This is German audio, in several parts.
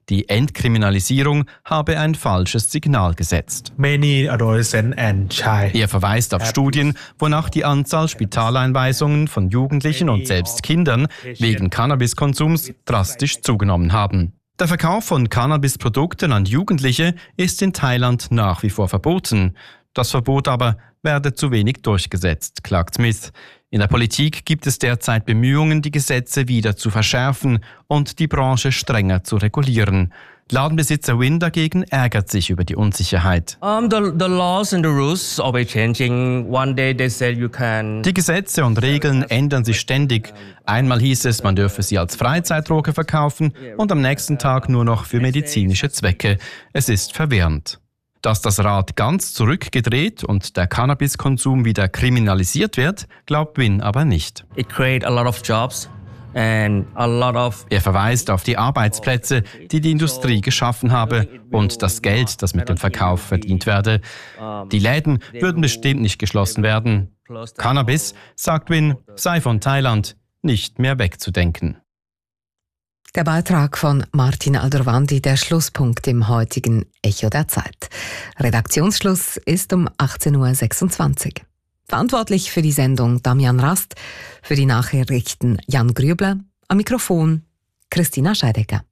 Die Entkriminalisierung habe ein falsches Signal gesetzt. Many adolescents and child. Er verweist auf Studien, wonach die Anzahl Spitaleinweisungen von Jugendlichen und selbst Kindern wegen Cannabiskonsums drastisch zugenommen haben. Der Verkauf von Cannabisprodukten an Jugendliche ist in Thailand nach wie vor verboten. Das Verbot aber werde zu wenig durchgesetzt, klagt Smith. In der Politik gibt es derzeit Bemühungen, die Gesetze wieder zu verschärfen und die Branche strenger zu regulieren. Ladenbesitzer Win dagegen ärgert sich über die Unsicherheit. The laws and the rules always changing. One day they said you can. Die Gesetze und Regeln ändern sich ständig. Einmal hieß es, man dürfe sie als Freizeitdroge verkaufen und am nächsten Tag nur noch für medizinische Zwecke. Es ist verwirrend. Dass das Rad ganz zurückgedreht und der Cannabiskonsum wieder kriminalisiert wird, glaubt Win aber nicht. It create a lot of jobs and a lot of. Er verweist auf die Arbeitsplätze, die die Industrie geschaffen habe und das Geld, das mit dem Verkauf verdient werde. Die Läden würden bestimmt nicht geschlossen werden. Cannabis, sagt Win, sei von Thailand nicht mehr wegzudenken. Der Beitrag von Martin Aldrovandi, der Schlusspunkt im heutigen Echo der Zeit. Redaktionsschluss ist um 18.26 Uhr. Verantwortlich für die Sendung Damian Rast, für die Nachrichten Jan Grübler, am Mikrofon Christina Scheidegger.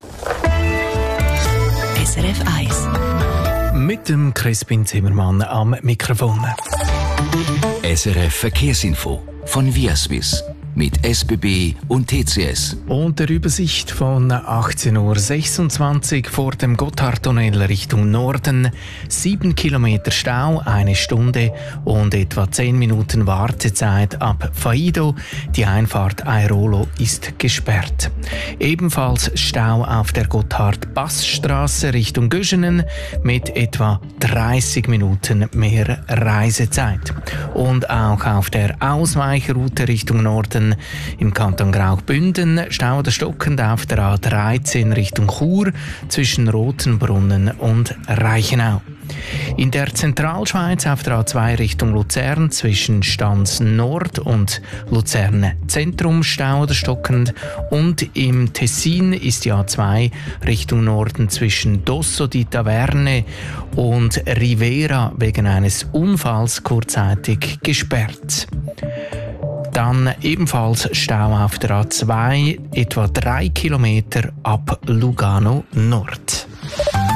SRF 1. Mit dem Crispin Zimmermann am Mikrofon. SRF Verkehrsinfo von Viaswiss. Mit SBB und TCS. Und der Übersicht von 18.26 Uhr vor dem Gotthardtunnel Richtung Norden. 7 Kilometer Stau, 1 Stunde und etwa 10 Minuten Wartezeit ab Faido. Die Einfahrt Airolo ist gesperrt. Ebenfalls Stau auf der Gotthard-Bass-Straße Richtung Göschenen mit etwa 30 Minuten mehr Reisezeit. Und auch auf der Ausweichroute Richtung Norden im Kanton Graubünden Stau oder stockend auf der A13 Richtung Chur zwischen Rotenbrunnen und Reichenau. In der Zentralschweiz auf der A2 Richtung Luzern zwischen Stans Nord und Luzern Zentrum Stau oder stockend und im Tessin ist die A2 Richtung Norden zwischen Dosso di Taverne und Rivera wegen eines Unfalls kurzzeitig gesperrt. Dann ebenfalls Stau auf der A2, etwa 3 Kilometer ab Lugano Nord.